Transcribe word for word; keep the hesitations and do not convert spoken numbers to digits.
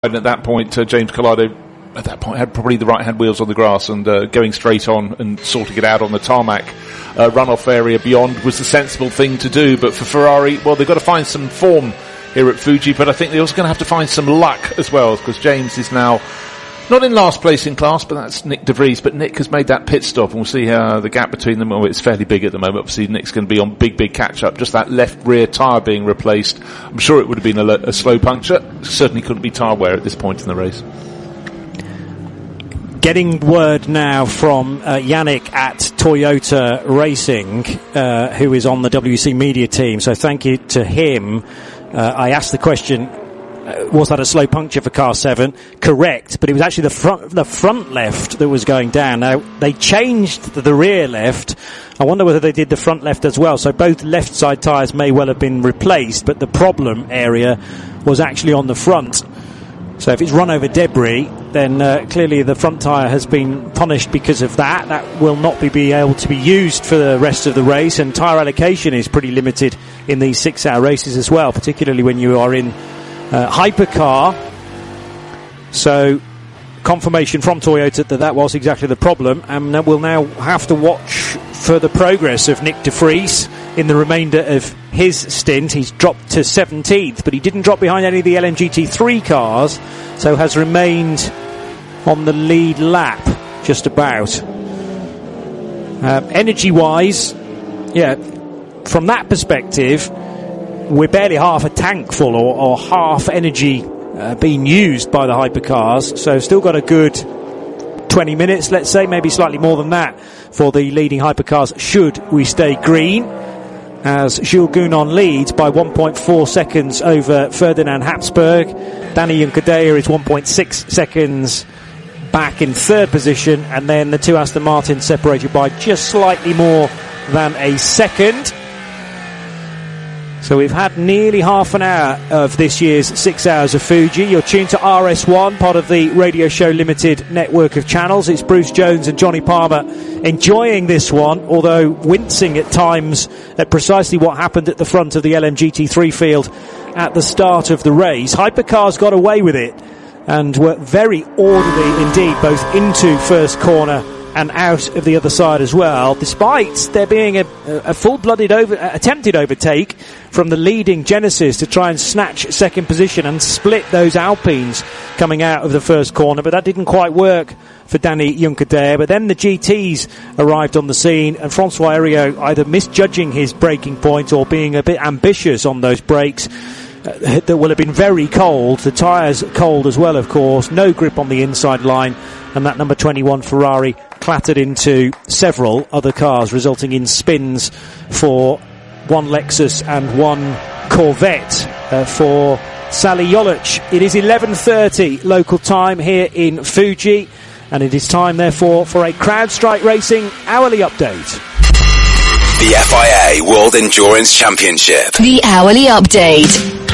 And at that point, uh, James Collado, at that point, had probably the right-hand wheels on the grass, and uh, going straight on and sorting it out on the tarmac uh, runoff area beyond was the sensible thing to do. But for Ferrari, well, they've got to find some form here at Fuji, but I think they're also going to have to find some luck as well, because James is now not in last place in class, but that's Nick De Vries. But Nick has made that pit stop, and we'll see how the gap between them, well, it's fairly big at the moment. Obviously, Nick's going to be on big, big catch-up. Just that left rear tyre being replaced. I'm sure it would have been a, a slow puncture. Certainly couldn't be tyre wear at this point in the race. Getting word now from uh, Yannick at Toyota Racing, uh, who is on the W C Media team. So thank you to him. Uh, I asked the question, Uh, was that a slow puncture for car seven? Correct, but it was actually the front, the front left that was going down. Now, they changed the rear left. I wonder whether they did the front left as well. So both left side tyres may well have been replaced, but the problem area was actually on the front. So if it's run over debris, then uh, clearly the front tyre has been punished because of that. That will not be, be able to be used for the rest of the race, and tyre allocation is pretty limited in these six-hour races as well, particularly when you are in Uh, hypercar. So confirmation from Toyota that that was exactly the problem, and we'll now have to watch for the progress of Nick De Vries in the remainder of his stint. He's dropped to seventeenth, but he didn't drop behind any of the L M G T three cars, so has remained on the lead lap just about. Uh, energy wise, yeah, from that perspective, we're barely half a tank full, or, or half energy uh, being used by the hypercars. So still got a good twenty minutes, let's say, maybe slightly more than that, for the leading hypercars should we stay green, as Jules Gounon leads by one point four seconds over Ferdinand Habsburg. Danny Juncadella is one point six seconds back in third position, and then the two Aston Martins separated by just slightly more than a second. So we've had nearly half an hour of this year's Six Hours of Fuji. You're tuned to R S one, part of the Radio Show Limited network of channels. It's Bruce Jones and Johnny Palmer enjoying this one, although wincing at times at precisely what happened at the front of the L M G T three field at the start of the race. Hypercars got away with it and were very orderly indeed, both into first corner and out of the other side as well, despite there being a, a full-blooded over, attempted overtake from the leading Genesis to try and snatch second position and split those Alpines coming out of the first corner, but that didn't quite work for Danny Juncadella. But then the G Ts arrived on the scene, and Francois Heriot either misjudging his braking point or being a bit ambitious on those brakes uh, that will have been very cold. The tyres cold as well, of course. No grip on the inside line, and that number twenty-one Ferrari clattered into several other cars, resulting in spins for one Lexus and one Corvette uh, for Sally Jolic. It is eleven thirty local time here in Fuji, and it is time, therefore, for a CrowdStrike Racing hourly update. The F I A World Endurance Championship. The hourly update.